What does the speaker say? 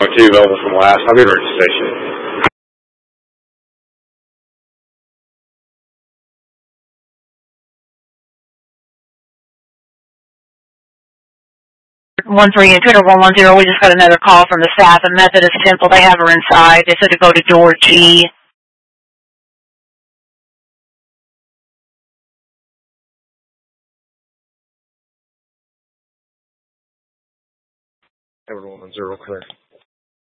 2 available from last. I'll be right to station. Twitter 110, we just got another call from the staff at Methodist Temple. They have her inside. They said to go to door G. Edward 110, clear.